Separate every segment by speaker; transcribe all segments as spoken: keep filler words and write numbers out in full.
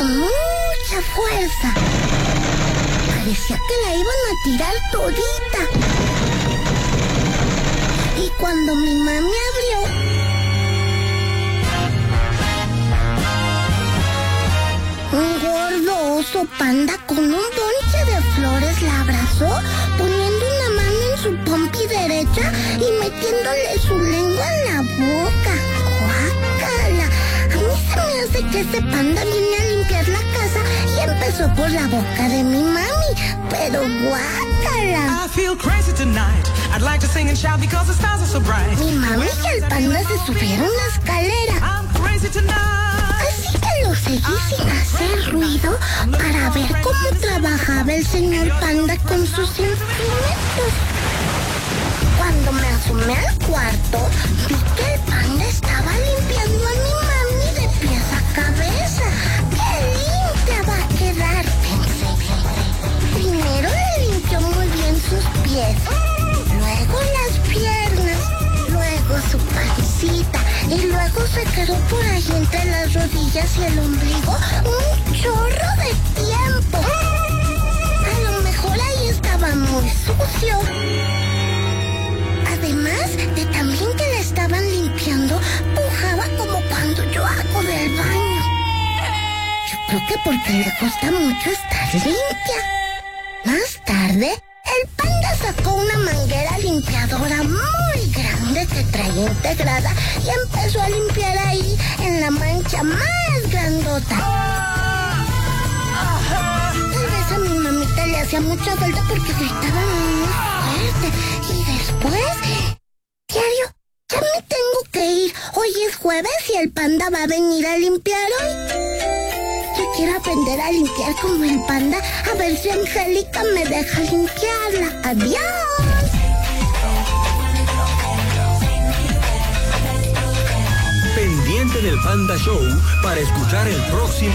Speaker 1: con mucha fuerza. Parecía que la iban a tirar todita. Y cuando mi mami abrió, un gordo oso panda con un bonche de flores la abrazó, poniendo una mano en su pompi derecha y metiéndole su lengua en la boca. ¡Guácala! A mí se me hace que ese panda viene a limpiar la casa y empezó por la boca de mi mami. Pero guácala.
Speaker 2: I feel crazy tonight. I'd like to sing and shout because the stars are so bright.
Speaker 1: Mi mami y el panda se subieron la escalera.
Speaker 2: I'm crazy tonight.
Speaker 1: Así que lo seguí sin hacer ruido para ver cómo trabajaba el señor panda con sus instrumentos. Cuando me asomé al cuarto, vi que el panda estaba limpiando a mi mami de pies a cabeza. ¡Qué limpia va a quedar!, pensé. Primero le limpió muy bien sus pies, luego las piernas, luego su pancita y luego se quedó por ahí entre las rodillas y el ombligo un chorro de tiempo. A lo mejor ahí estaba muy sucio. Además de también que le estaban limpiando, pujaba como cuando yo hago del baño. Yo creo que porque le cuesta mucho estar limpia. Más tarde, el panda sacó una manguera limpiadora muy grande que traía integrada y empezó a limpiar ahí en la mancha más grandota. Tal vez a mi mamita le hacía mucha falta porque gritaba muy fuerte. Y después, diario, ya me tengo que ir. Hoy es jueves y el panda va a venir a limpiar hoy. Yo quiero aprender a limpiar como el panda, a ver si Angélica me deja limpiarla. ¡Adiós!
Speaker 3: Pendiente del Panda Show para escuchar el próximo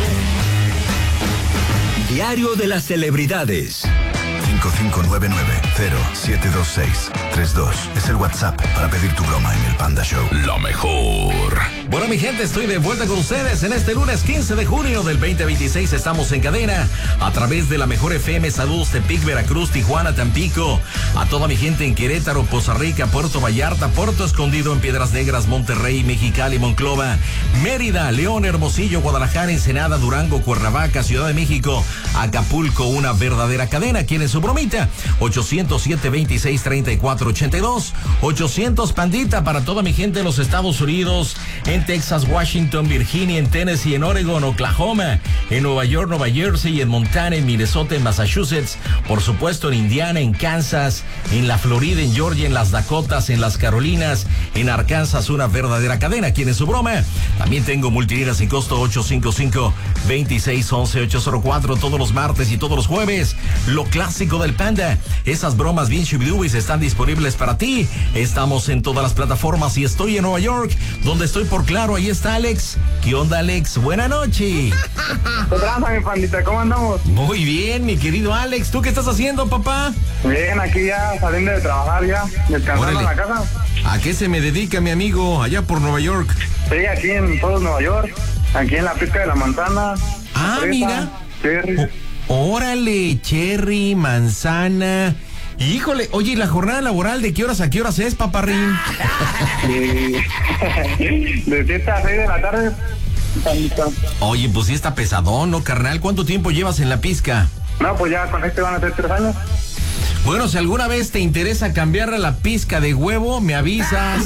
Speaker 3: Diario de las Celebridades.
Speaker 4: cinco cinco nueve nueve cero siete dos seis tres dos es el WhatsApp para pedir tu broma en el Panda Show.
Speaker 5: Lo mejor. Bueno, mi gente, estoy de vuelta con ustedes en este lunes quince de junio del veinte veintiséis. Estamos en cadena a través de la Mejor F M. Saludos Tepic, Veracruz, Tijuana, Tampico. A toda mi gente en Querétaro, Poza Rica, Puerto Vallarta, Puerto Escondido, en Piedras Negras, Monterrey, Mexicali, Monclova, Mérida, León, Hermosillo, Guadalajara, Ensenada, Durango, Cuernavaca, Ciudad de México, Acapulco. Una verdadera cadena. ¿Quién es su bromita? ochocientos siete veintiséis treinta y cuatro ochenta y dos. ochocientos Pandita para toda mi gente en los Estados Unidos, en Texas, Washington, Virginia, en Tennessee, en Oregon, Oklahoma, en Nueva York, Nueva Jersey, en Montana, en Minnesota, en Massachusetts, por supuesto en Indiana, en Kansas, en la Florida, en Georgia, en las Dakotas, en las Carolinas, en Arkansas. Una verdadera cadena. ¿Quién es su broma? También tengo multilíneas sin costo ocho cinco cinco, veintiséis once, ocho cero cuatro todos los martes y todos los jueves. Lo clásico del Panda. Esas bromas bien chubidubis están disponibles para ti. Estamos en todas las plataformas y estoy en Nueva York, donde estoy por Claro. Ahí está Alex. ¿Qué onda, Alex? Buena noche.
Speaker 6: ¿Qué tranza, mi pandita? ¿Cómo andamos?
Speaker 5: Muy bien, mi querido Alex. ¿Tú qué estás haciendo, papá?
Speaker 6: Bien, aquí ya saliendo de trabajar ya, descansando en la casa.
Speaker 5: ¿A qué se me dedica, mi amigo, allá por Nueva York?
Speaker 6: Sí, aquí en todo Nueva York, aquí en la pizca de la manzana.
Speaker 5: Ah,
Speaker 6: fresa,
Speaker 5: mira.
Speaker 6: Cherry.
Speaker 5: Oh, órale, cherry, manzana. Híjole, oye, ¿y la jornada laboral de qué horas a qué horas es, paparrín?
Speaker 6: De siete a seis de la tarde.
Speaker 5: Oye, pues sí está pesadón, ¿no, carnal? ¿Cuánto tiempo llevas en la pizca?
Speaker 6: No, pues ya con este van a ser tres años.
Speaker 5: Bueno, si alguna vez te interesa cambiar a la pizca de huevo, me avisas.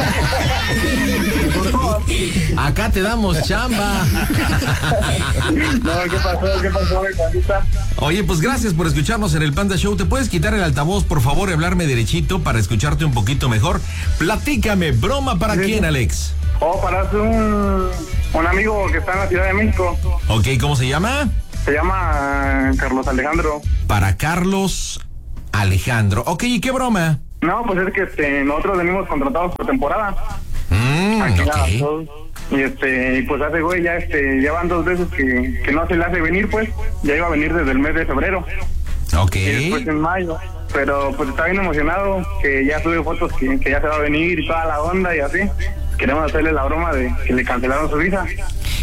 Speaker 5: Acá te damos chamba.
Speaker 6: No, ¿qué pasó? ¿Qué pasó, pandita?
Speaker 5: Oye, pues gracias por escucharnos en el Panda Show. ¿Te puedes quitar el altavoz, por favor, y hablarme derechito para escucharte un poquito mejor? Platícame, ¿broma para sí, quién, Alex?
Speaker 6: Oh, para un, un amigo que está en la Ciudad de México.
Speaker 5: Ok, ¿cómo se llama?
Speaker 6: Se llama Carlos Alejandro.
Speaker 5: Para Carlos Alejandro. Ok, ¿y qué broma?
Speaker 6: No, pues es que este, nosotros venimos contratados por temporada.
Speaker 5: Mm,
Speaker 6: Aquí
Speaker 5: okay.
Speaker 6: ya, y este, y pues hace güey, ya este, llevan dos veces que, que no se le hace venir, pues, ya iba a venir desde el mes de febrero.
Speaker 5: Ok.
Speaker 6: Y después en mayo. Pero pues está bien emocionado, que ya sube fotos que, que ya se va a venir y toda la onda y así. Queremos hacerle la broma de que le cancelaron su visa.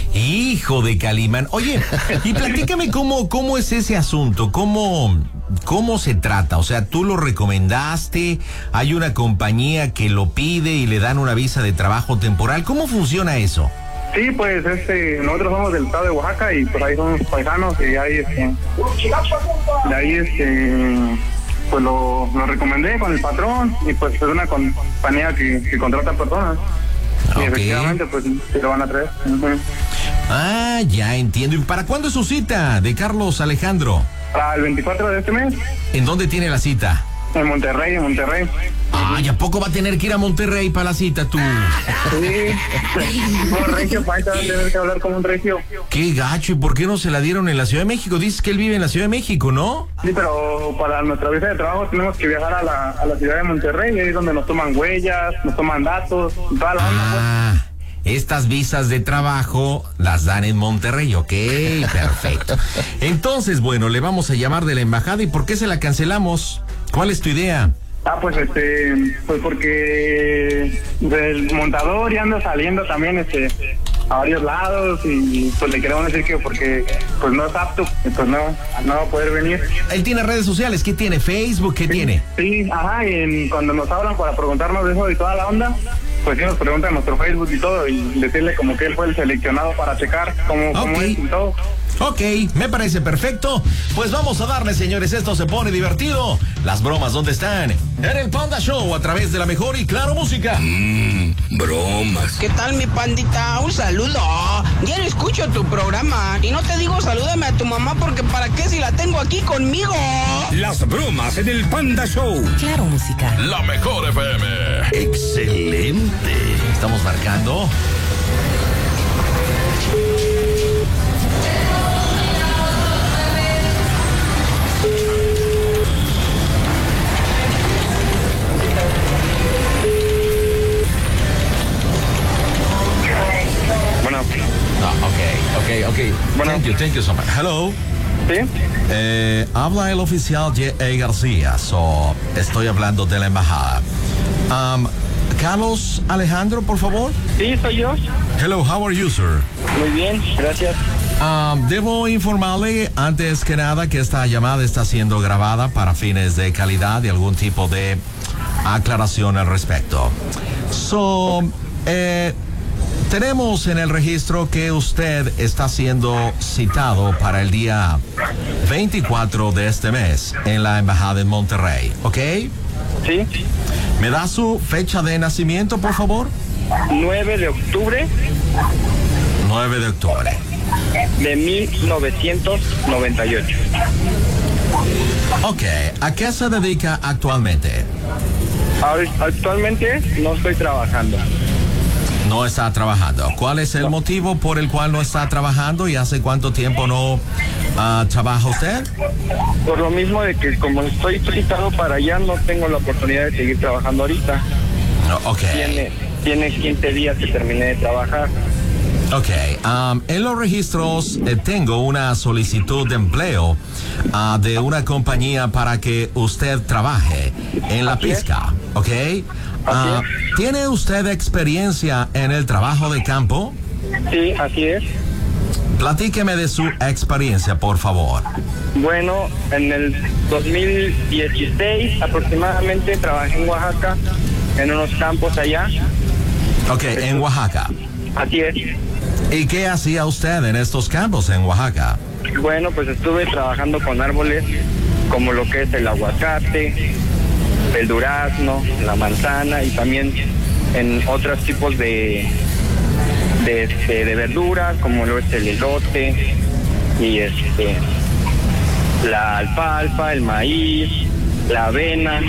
Speaker 5: Hijo de Calimán. Oye, y platícame cómo, cómo es ese asunto, cómo, cómo se trata. O sea, tú lo recomendaste, hay una compañía que lo pide y le dan una visa de trabajo temporal. ¿Cómo funciona eso?
Speaker 6: Sí, pues este, nosotros somos del estado de Oaxaca y pues ahí somos paisanos y ahí este, de ahí este, pues lo, lo recomendé con el patrón y pues es una compañía que, que contrata personas.
Speaker 5: Okay.
Speaker 6: Y efectivamente pues se lo van a traer. Uh-huh.
Speaker 5: Ah, ya entiendo. ¿Y para cuándo es su cita de Carlos Alejandro?
Speaker 6: Para el veinticuatro de este mes.
Speaker 5: ¿En dónde tiene la cita?
Speaker 6: En Monterrey, en Monterrey.
Speaker 5: Ah, ¿y a poco va a tener que ir a Monterrey para la cita tú?
Speaker 6: Sí, como regio, paisa, tener que hablar como un regio.
Speaker 5: Qué gacho, ¿y por qué no se la dieron en la Ciudad de México? Dices que él vive en la Ciudad de México, ¿no?
Speaker 6: Sí, pero para nuestra visa de trabajo tenemos que viajar a la, a la ciudad de Monterrey, ahí es donde nos toman huellas, nos toman datos, toda la onda.
Speaker 5: Ah, estas visas de trabajo las dan en Monterrey, ok, perfecto. Entonces, bueno, le vamos a llamar de la embajada. ¿Y por qué se la cancelamos? ¿Cuál es tu idea?
Speaker 6: Ah, pues este, pues porque el montador ya anda saliendo también este a varios lados y pues le queremos decir que porque pues no es apto, pues no, no va a poder venir.
Speaker 5: Él tiene redes sociales, ¿qué tiene? ¿Facebook? ¿Qué
Speaker 6: sí,
Speaker 5: tiene?
Speaker 6: Sí, ajá, y en, cuando nos hablan para preguntarnos de eso y toda la onda, pues sí nos preguntan nuestro Facebook y todo y decirle como que él fue el seleccionado para checar cómo,
Speaker 5: okay.
Speaker 6: cómo es y todo.
Speaker 5: Ok, me parece perfecto. Pues vamos a darle, señores, esto se pone divertido. Las bromas, ¿dónde están? En el Panda Show, a través de la mejor y claro música.
Speaker 7: Mmm, bromas.
Speaker 8: ¿Qué tal, mi pandita? Un saludo. Diario escucho tu programa. Y no te digo salúdame a tu mamá porque ¿para qué si la tengo aquí conmigo?
Speaker 7: Las bromas en el Panda Show.
Speaker 9: Claro música.
Speaker 7: La mejor F M. Excelente.
Speaker 5: Estamos marcando.
Speaker 6: Bueno.
Speaker 5: Ah, ok, ok, ok.
Speaker 6: Bueno.
Speaker 5: Thank you, thank you so much. Hello.
Speaker 6: ¿Sí?
Speaker 5: Eh, habla el oficial J A García, so, estoy hablando de la embajada. Um, Carlos Alejandro, por favor.
Speaker 6: Sí, soy yo.
Speaker 5: Hello, how are you, sir?
Speaker 6: Muy bien, gracias.
Speaker 5: Um, debo informarle antes que nada que esta llamada está siendo grabada para fines de calidad y algún tipo de aclaración al respecto. So, eh, tenemos en el registro que usted está siendo citado para el día veinticuatro de este mes en la embajada en Monterrey, ¿ok?
Speaker 6: Sí.
Speaker 5: ¿Me da su fecha de nacimiento, por favor?
Speaker 6: nueve de octubre
Speaker 5: nueve de octubre.
Speaker 6: de mil novecientos noventa y ocho.
Speaker 5: Ok, ¿a qué se dedica actualmente?
Speaker 6: Ahora, actualmente no estoy trabajando.
Speaker 5: No está trabajando. ¿Cuál es el motivo por el cual no está trabajando y hace cuánto tiempo no uh, trabaja usted?
Speaker 6: Por lo mismo de que como estoy citado para allá, no tengo la oportunidad de seguir trabajando ahorita.
Speaker 5: No, ok.
Speaker 6: Tiene, tiene quince días que terminé de trabajar.
Speaker 5: Ok, um, en los registros eh, tengo una solicitud de empleo uh, de una compañía para que usted trabaje en la pizca, ¿ok? Uh, ¿Tiene usted experiencia en el trabajo de campo?
Speaker 6: Sí, así es.
Speaker 5: Platíqueme de su experiencia, por favor.
Speaker 6: Bueno, en el dos mil dieciséis aproximadamente trabajé en Oaxaca, en unos campos allá.
Speaker 5: Ok, en Oaxaca.
Speaker 6: Así es.
Speaker 5: ¿Y qué hacía usted en estos campos en Oaxaca?
Speaker 6: Bueno, pues estuve trabajando con árboles como lo que es el aguacate, el durazno, la manzana y también en otros tipos de de, de, de verduras como lo es el elote y este la alfalfa, el maíz, la avena.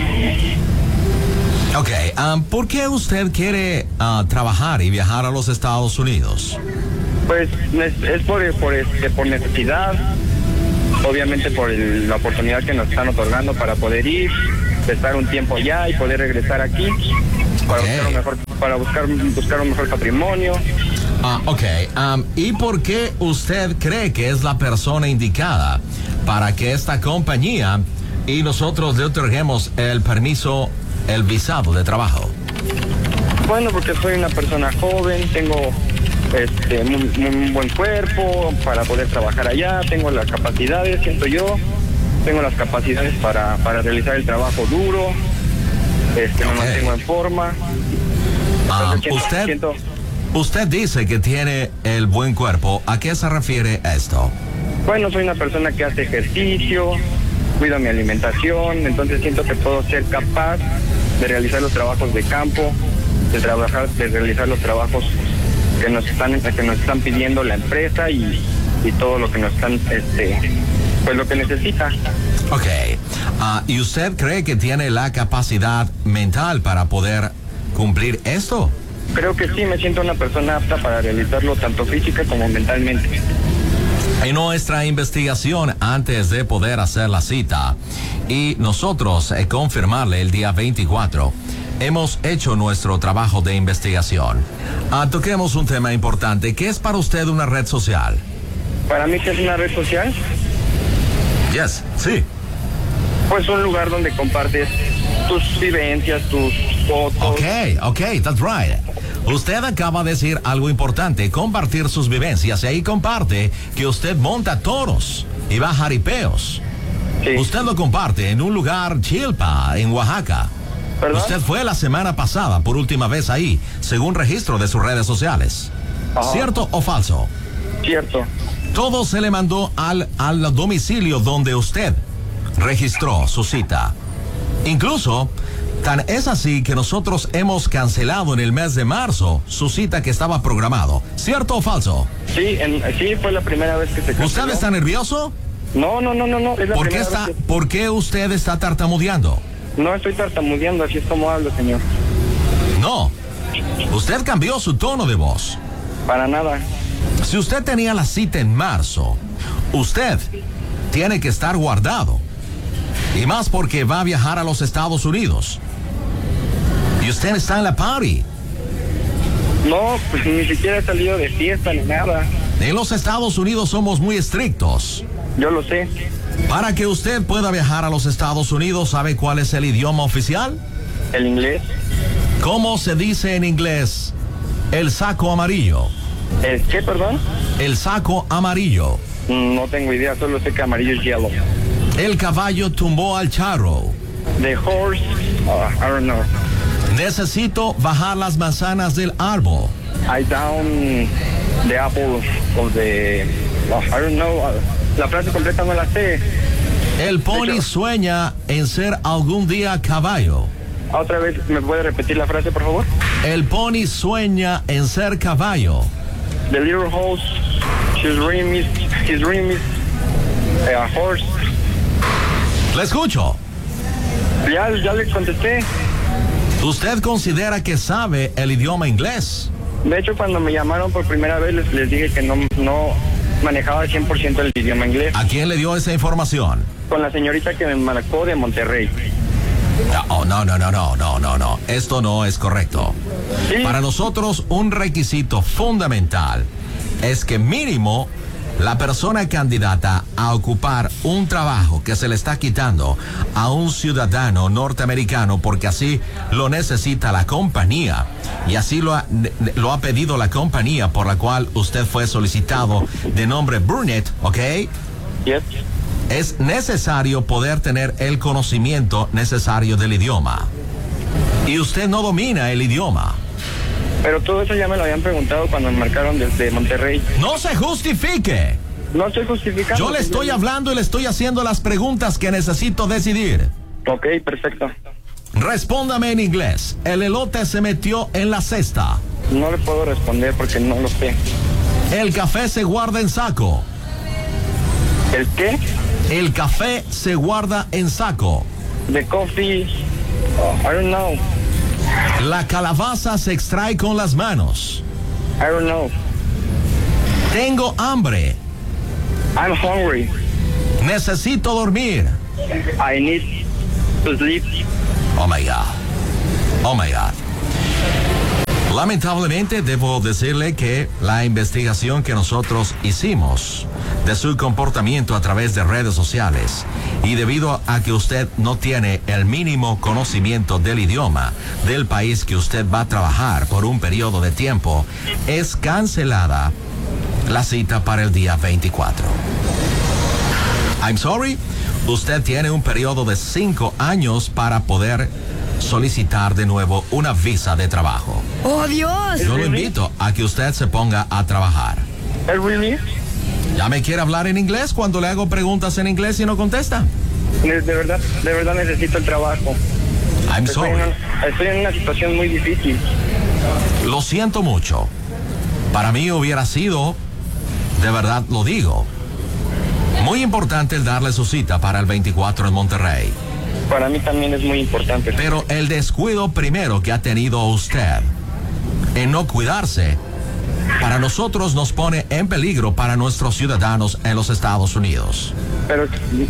Speaker 5: Ok, um, ¿por qué usted quiere uh, trabajar y viajar a los Estados Unidos?
Speaker 6: Pues es, es por, por, este, por necesidad, obviamente por el, la oportunidad que nos están otorgando para poder ir, estar un tiempo allá y poder regresar aquí para
Speaker 5: okay.
Speaker 6: buscar un mejor, para buscar, buscar un mejor patrimonio.
Speaker 5: Ah, ok. Um, ¿Y por qué usted cree que es la persona indicada para que esta compañía y nosotros le otorguemos el permiso, el visado de trabajo?
Speaker 6: Bueno, porque soy una persona joven, tengo este, un, un buen cuerpo para poder trabajar allá, tengo las capacidades, siento yo, tengo las capacidades para, para realizar el trabajo duro, este, me
Speaker 5: Okay.
Speaker 6: mantengo en forma.
Speaker 5: Ah,
Speaker 6: Entonces, siento-
Speaker 5: usted,
Speaker 6: siento-
Speaker 5: usted dice que tiene el buen cuerpo. ¿A qué se refiere esto?
Speaker 6: Bueno, soy una persona que hace ejercicio, cuido mi alimentación, entonces siento que puedo ser capaz de realizar los trabajos de campo, de trabajar, de realizar los trabajos que nos están, que nos están pidiendo la empresa y, y todo lo que nos están, este, pues lo que necesita.
Speaker 5: Ok. Ah, ¿y usted cree que tiene la capacidad mental para poder cumplir esto?
Speaker 6: Creo que sí, me siento una persona apta para realizarlo tanto física como mentalmente.
Speaker 5: En nuestra investigación antes de poder hacer la cita y nosotros eh, confirmarle el día veinticuatro, hemos hecho nuestro trabajo de investigación. Ah, toquemos un tema importante. ¿Qué es para usted una red social?
Speaker 6: Para mí, ¿qué es una red social?
Speaker 5: Yes, sí.
Speaker 6: Pues un lugar donde compartes tus vivencias, tus fotos.
Speaker 5: Ok, ok, that's right. Usted acaba de decir algo importante, compartir sus vivencias, y ahí comparte que usted monta toros y va a jaripeos.
Speaker 6: Sí.
Speaker 5: Usted lo comparte en un lugar Chilpa, en Oaxaca.
Speaker 6: ¿Perdón?
Speaker 5: Usted fue la semana pasada por última vez ahí, según registro de sus redes sociales.
Speaker 6: Ajá.
Speaker 5: ¿Cierto o falso?
Speaker 6: Cierto.
Speaker 5: Todo se le mandó al, al domicilio donde usted registró su cita. Incluso, tan es así que nosotros hemos cancelado en el mes de marzo su cita que estaba programado. ¿Cierto o falso?
Speaker 6: Sí, en, sí, fue la primera vez que se canceló.
Speaker 5: ¿Usted está nervioso?
Speaker 6: No, no, no, no, no. Es la
Speaker 5: ¿Por qué,
Speaker 6: primera
Speaker 5: está,
Speaker 6: vez que-
Speaker 5: ¿Por qué usted está tartamudeando?
Speaker 6: No estoy tartamudeando, así es como hablo, señor.
Speaker 5: No. Usted cambió su tono de voz.
Speaker 6: Para nada.
Speaker 5: Si usted tenía la cita en marzo, usted tiene que estar guardado. Y más porque va a viajar a los Estados Unidos. Y usted está en la party.
Speaker 6: No, pues ni siquiera he salido de fiesta ni nada.
Speaker 5: En los Estados Unidos somos muy estrictos.
Speaker 6: Yo lo sé.
Speaker 5: Para que usted pueda viajar a los Estados Unidos, ¿sabe cuál es el idioma oficial?
Speaker 6: El inglés.
Speaker 5: ¿Cómo se dice en inglés? El saco amarillo.
Speaker 6: ¿El qué, perdón?
Speaker 5: El saco amarillo.
Speaker 6: No tengo idea, solo sé que amarillo es yellow.
Speaker 5: El caballo tumbó al charro.
Speaker 6: The horse, uh, I don't know.
Speaker 5: Necesito bajar las manzanas del árbol.
Speaker 6: I down the apple of the, uh, I don't know. Uh, la frase completa no la sé.
Speaker 5: El pony
Speaker 6: De hecho-
Speaker 5: sueña en ser algún día caballo.
Speaker 6: Otra vez, ¿me puede repetir la frase, por favor?
Speaker 5: El pony sueña en ser caballo.
Speaker 6: The little horse, his dream is, his dream is a horse.
Speaker 5: Le escucho.
Speaker 6: Ya, ya le contesté.
Speaker 5: ¿Usted considera que sabe el idioma inglés?
Speaker 6: De hecho, cuando me llamaron por primera vez, les, les dije que no, no manejaba al cien por ciento el idioma inglés.
Speaker 5: ¿A quién le dio esa información?
Speaker 6: Con la señorita que me marcó de Monterrey.
Speaker 5: Oh, no, no, no, no, no, no, no. Esto no es correcto.
Speaker 6: Sí.
Speaker 5: Para nosotros, un requisito fundamental es que mínimo la persona candidata a ocupar un trabajo que se le está quitando a un ciudadano norteamericano, porque así lo necesita la compañía y así lo ha, lo ha pedido la compañía por la cual usted fue solicitado, de nombre Burnett, ¿ok?
Speaker 6: Yes.
Speaker 5: Es necesario poder tener el conocimiento necesario del idioma. Y usted no domina el idioma.
Speaker 6: Pero todo eso ya me lo habían preguntado cuando me marcaron desde Monterrey.
Speaker 5: ¡No se justifique!
Speaker 6: No estoy justificando.
Speaker 5: Yo le estoy hablando y le estoy haciendo las preguntas que necesito decidir.
Speaker 6: Ok, perfecto.
Speaker 5: Respóndame en inglés. El elote se metió en la cesta.
Speaker 6: No le puedo responder porque no lo sé.
Speaker 5: El café se guarda en saco.
Speaker 6: ¿El qué?
Speaker 5: El café se guarda en saco.
Speaker 6: The coffee, oh, I don't know.
Speaker 5: La calabaza se extrae con las manos.
Speaker 6: I don't know.
Speaker 5: Tengo hambre.
Speaker 6: I'm hungry.
Speaker 5: Necesito dormir.
Speaker 6: I need to sleep.
Speaker 5: Oh my God. Oh my God. Lamentablemente debo decirle que la investigación que nosotros hicimos de su comportamiento a través de redes sociales y debido a que usted no tiene el mínimo conocimiento del idioma del país que usted va a trabajar por un periodo de tiempo, es cancelada la cita para el día veinticuatro. I'm sorry, usted tiene un periodo de cinco años para poder solicitar de nuevo una visa de trabajo.
Speaker 9: ¡Oh, Dios!
Speaker 5: Yo lo invito a que usted se ponga a trabajar.
Speaker 6: ¿Really?
Speaker 5: ¿Ya me quiere hablar en inglés cuando le hago preguntas en inglés y no contesta?
Speaker 6: De, de verdad, de verdad necesito el trabajo.
Speaker 5: I'm
Speaker 6: Estoy
Speaker 5: sorry.
Speaker 6: en, una, estoy en una situación muy difícil.
Speaker 5: Lo siento mucho. Para mí hubiera sido, de verdad lo digo, muy importante el darle su cita para el veinticuatro en Monterrey.
Speaker 6: Para mí también es muy importante.
Speaker 5: Pero el descuido primero que ha tenido usted en no cuidarse, para nosotros nos pone en peligro para nuestros ciudadanos en los Estados Unidos.
Speaker 6: Pero...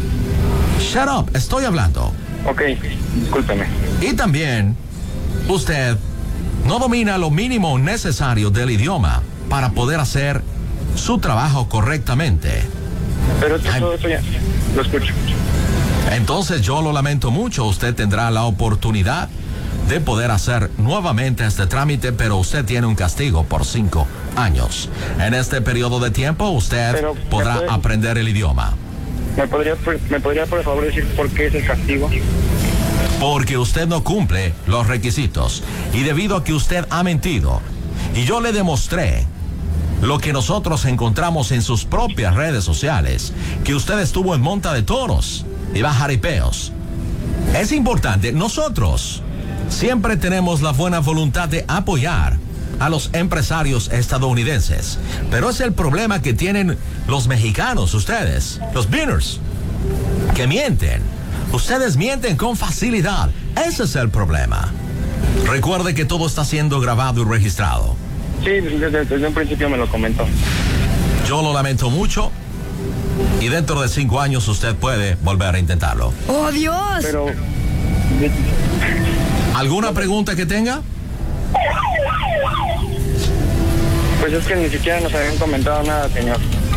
Speaker 5: Shut up, estoy hablando.
Speaker 6: Ok, discúlpeme.
Speaker 5: Y también, usted no domina lo mínimo necesario del idioma para poder hacer su trabajo correctamente.
Speaker 6: Pero todo eso ya lo escucho.
Speaker 5: Entonces yo lo lamento mucho, usted tendrá la oportunidad de poder hacer nuevamente este trámite, pero usted tiene un castigo por cinco años. En este periodo de tiempo usted
Speaker 6: pero,
Speaker 5: podrá
Speaker 6: puede,
Speaker 5: aprender el idioma.
Speaker 6: ¿Me podría, ¿Me podría por favor decir por qué es el castigo?
Speaker 5: Porque usted no cumple los requisitos y debido a que usted ha mentido. Y yo le demostré lo que nosotros encontramos en sus propias redes sociales, que usted estuvo en monta de toros y va jaripeos. Es importante, nosotros siempre tenemos la buena voluntad de apoyar a los empresarios estadounidenses, pero es el problema que tienen los mexicanos, ustedes, los beaners, que mienten. Ustedes mienten con facilidad. Ese es el problema. Recuerde que todo está siendo grabado y registrado.
Speaker 6: Sí, desde, desde un principio me lo comentó.
Speaker 5: Yo lo lamento mucho. Y dentro de cinco años usted puede volver a intentarlo.
Speaker 9: ¡Oh, Dios!
Speaker 6: Pero...
Speaker 5: ¿Alguna pregunta que tenga?
Speaker 6: Pues es que ni siquiera nos habían comentado nada, señor.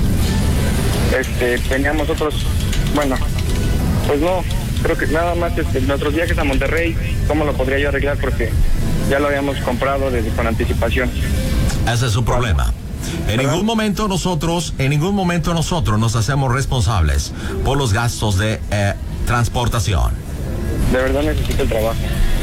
Speaker 6: Este, teníamos otros... Bueno, pues no, creo que nada más este, nuestros viajes a Monterrey, ¿cómo lo podría yo arreglar? Porque ya lo habíamos comprado desde con anticipación.
Speaker 5: Ese es su problema. En ningún momento nosotros, en ningún momento nosotros nos hacemos responsables por los gastos de eh, transportación.
Speaker 6: De verdad necesito el trabajo.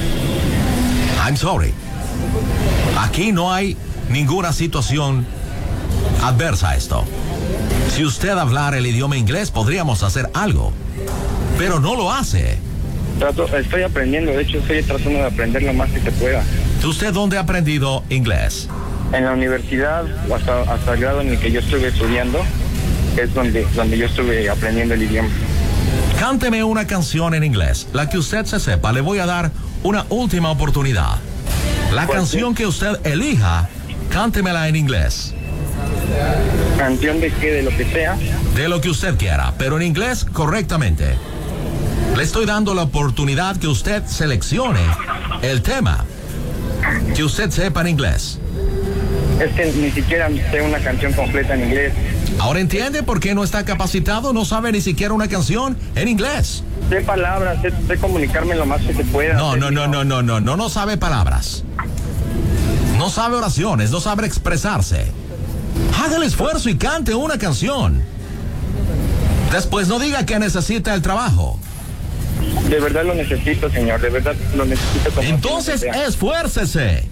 Speaker 5: I'm sorry. Aquí no hay ninguna situación adversa a esto. Si usted hablara el idioma inglés, podríamos hacer algo. Pero no lo hace.
Speaker 6: Trato, estoy aprendiendo, de hecho estoy tratando de aprender lo más que se pueda.
Speaker 5: ¿Usted dónde ha aprendido inglés?
Speaker 6: En la universidad, hasta, hasta el grado en el que yo estuve estudiando, es donde, donde yo estuve aprendiendo el idioma.
Speaker 5: Cánteme una canción en inglés, la que usted se sepa. Le voy a dar una última oportunidad. La canción que usted elija, cántemela en inglés.
Speaker 6: ¿Canción de qué? ¿De lo que sea?
Speaker 5: De lo que usted quiera, pero en inglés correctamente. Le estoy dando la oportunidad que usted seleccione el tema que usted sepa en inglés.
Speaker 6: Es que ni siquiera sé una canción completa en inglés.
Speaker 5: ¿Ahora entiende por qué no está capacitado? No sabe ni siquiera una canción en inglés.
Speaker 6: Sé palabras, sé, sé comunicarme lo más que se pueda.
Speaker 5: No, no, no, no, no, no, no, no sabe palabras. No sabe oraciones, no sabe expresarse. Haga el esfuerzo y cante una canción. Después no diga que necesita el trabajo.
Speaker 6: De verdad lo necesito, señor, de verdad lo necesito. Como
Speaker 5: Entonces esfuércese.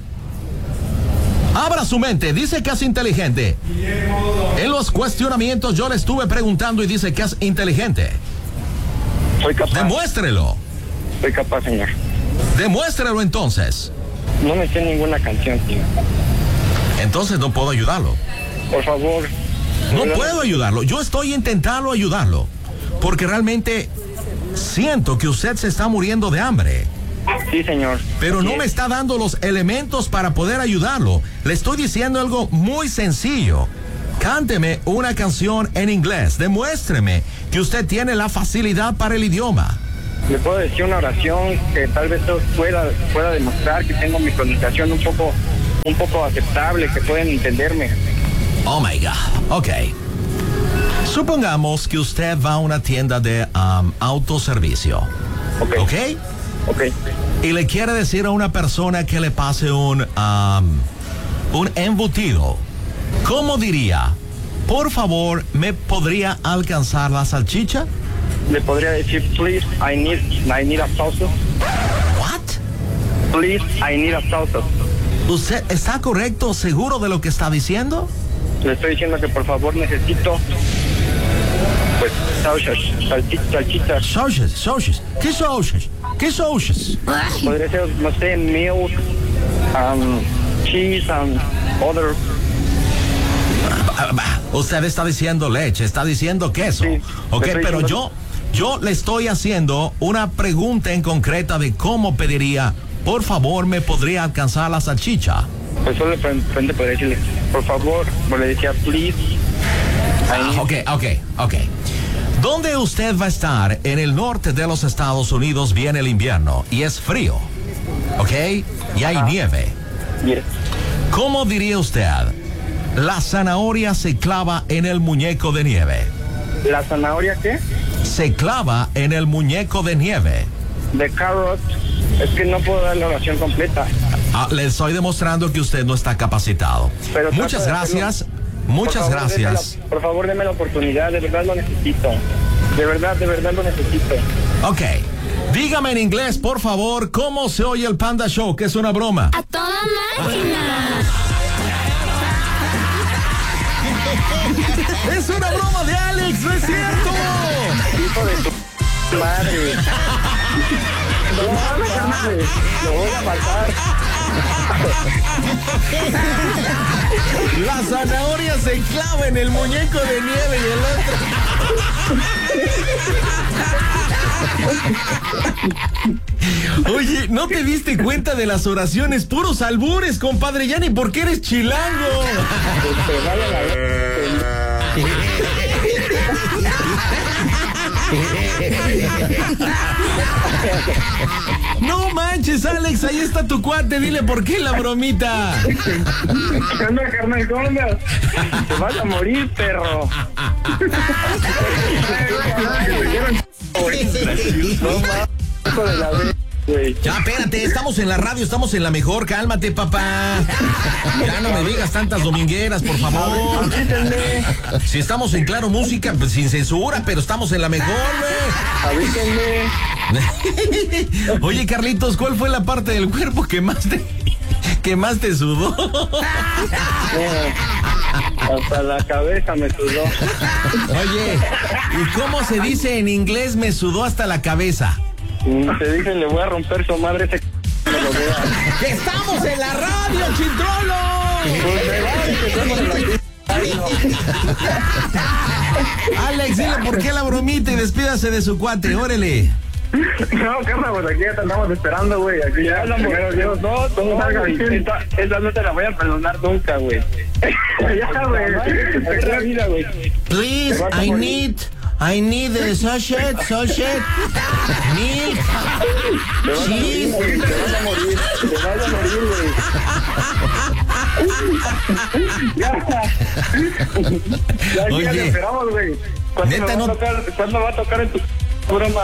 Speaker 5: Abra su mente, dice que es inteligente. En los cuestionamientos yo le estuve preguntando y dice que es inteligente.
Speaker 6: Soy capaz.
Speaker 5: Demuéstrelo.
Speaker 6: Soy capaz, señor.
Speaker 5: Demuéstrelo entonces.
Speaker 6: No me sé ninguna canción, señor.
Speaker 5: Entonces no puedo ayudarlo.
Speaker 6: Por favor.
Speaker 5: No puedo ayudarlo. Yo estoy intentando ayudarlo. Porque realmente siento que usted se está muriendo de hambre.
Speaker 6: Sí, señor.
Speaker 5: Pero no me está dando los elementos para poder ayudarlo. Le estoy diciendo algo muy sencillo. Cánteme una canción en inglés. Demuéstreme que usted tiene la facilidad para el idioma.
Speaker 6: Le puedo decir una oración que tal vez pueda, pueda demostrar que tengo mi comunicación un poco un poco aceptable, que pueden entenderme.
Speaker 5: Oh my God, ok. Supongamos que usted va a una tienda de um, autoservicio.
Speaker 6: Ok.
Speaker 5: ¿Ok?
Speaker 6: Ok.
Speaker 5: Y le quiere decir a una persona que le pase un, um, un embutido. ¿Cómo diría? Por favor, ¿me podría alcanzar la salchicha?
Speaker 6: Le podría decir, please, I need, I need a salsa.
Speaker 5: What?
Speaker 6: Please, I need a salsa.
Speaker 5: ¿Usted está correcto, seguro de lo que está diciendo?
Speaker 6: Le estoy diciendo que por favor necesito, pues, salsas, salchichas, salchichas.
Speaker 5: Sauces, sauces. ¿Qué sauces? ¿Qué sauces?
Speaker 6: Podría ser, no sé, milk, um, cheese, and other.
Speaker 5: Usted está diciendo leche, está diciendo queso.
Speaker 6: Sí,
Speaker 5: ok,
Speaker 6: le estoy
Speaker 5: pero
Speaker 6: diciendo-
Speaker 5: yo, yo le estoy haciendo una pregunta en concreta de cómo pediría, por favor, ¿me podría alcanzar la salchicha?
Speaker 6: Pues solo de frente podría decirle, por favor, o le decía, please.
Speaker 5: Ah, ok, ok, ok. ¿Dónde usted va a estar? En el norte de los Estados Unidos viene el invierno y es frío, ¿ok? Y hay nieve.
Speaker 6: Mire,
Speaker 5: ¿Cómo diría usted? La zanahoria se clava en el muñeco de nieve.
Speaker 6: ¿la zanahoria qué?
Speaker 5: Se clava en el muñeco de nieve.
Speaker 6: De carrot. Es que no puedo dar la oración completa.
Speaker 5: Ah, le estoy demostrando que usted no está capacitado.
Speaker 6: Pero trato
Speaker 5: Muchas
Speaker 6: de
Speaker 5: gracias.
Speaker 6: hacerlo.
Speaker 5: Muchas
Speaker 6: Por favor, déme
Speaker 5: gracias.
Speaker 6: la- por favor, deme la oportunidad, de verdad lo necesito. De verdad, de verdad lo necesito.
Speaker 5: Ok. Dígame en inglés, por favor, cómo se oye el Panda Show, que es una broma.
Speaker 1: A toda máquina.
Speaker 5: ¡Es una broma de Alex! ¡No es cierto!
Speaker 6: Hijo de tu madre. No mames, carnal. Lo voy a matar.
Speaker 5: La zanahoria se clava en el muñeco de nieve y el otro. Oye, ¿no te diste cuenta de las oraciones? Puros albures, compadre. Ya ni porque eres chilango.
Speaker 6: Que te vaya la
Speaker 5: No manches, Alex, ahí está tu cuate. Dile por qué la bromita.
Speaker 6: ¿Qué onda, carnal? ¿Cómo andas? Te vas a morir, perro. No mames, hijo de la vez, güey.
Speaker 5: Ya, espérate, estamos en la radio, estamos en la mejor. Cálmate, papá. Ya no me digas tantas domingueras, por favor.
Speaker 6: Avísenme,
Speaker 5: Si estamos en Claro Música, pues sin censura, pero estamos en la mejor, güey.
Speaker 6: avísenme.
Speaker 5: Oye, Carlitos, ¿cuál fue la parte del cuerpo que más te, que más te sudó?
Speaker 6: Eh, hasta la cabeza me sudó.
Speaker 5: Oye, ¿y cómo se dice en inglés me sudó hasta la cabeza?
Speaker 6: Te dicen, le voy a romper su madre ese c... cuando lo vea.
Speaker 5: ¡Que estamos en la radio, Chintrolo!
Speaker 6: Pues me vale que estemos en la...
Speaker 5: Alex, dile por qué la bromita y despídase de su cuate, órale.
Speaker 6: No, carnal, pues aquí ya te andamos esperando, güey. Aquí ya andamos. Dios, no, no, esa, esa no te la voy a perdonar nunca, güey. Ya, güey. Te la vida, güey.
Speaker 5: Please, I need, I need a sausage, sausage, milk, cheese.
Speaker 6: Te vas a morir, te vas a morir, güey. Ya, ya, aquí ya te
Speaker 5: Oye,
Speaker 6: esperamos, güey. ¿Cuándo,
Speaker 5: neta,
Speaker 6: me va
Speaker 5: no-
Speaker 6: a tocar, ¿Cuándo va a tocar en tu broma?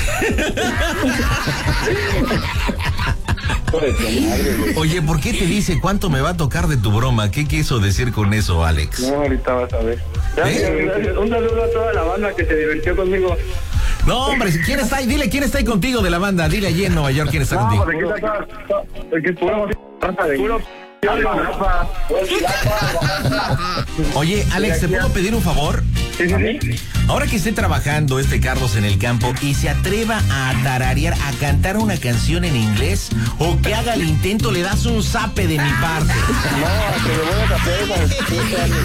Speaker 5: Oye, ¿por qué te dice cuánto me va a tocar de tu broma? ¿Qué quiso decir con eso, Alex?
Speaker 6: No, ahorita vas a ver. Gracias,
Speaker 5: ¿Eh?
Speaker 6: gracias. Un saludo a toda la banda que se divirtió conmigo.
Speaker 5: No, hombre, ¿quién está ahí? Dile quién está ahí contigo de la banda. Dile allí en Nueva York quién está
Speaker 6: No,
Speaker 5: contigo.
Speaker 6: porque aquí está todo- porque es puro raza de puro Rafa.
Speaker 5: Oye, Alex, ¿te puedo pedir un favor?
Speaker 6: Sí, sí, sí.
Speaker 5: Ahora que esté trabajando este Carlos en el campo y se atreva a tararear, a cantar una canción en inglés o que haga el intento, le das un zape de mi parte.
Speaker 6: No, que le voy a hacer esa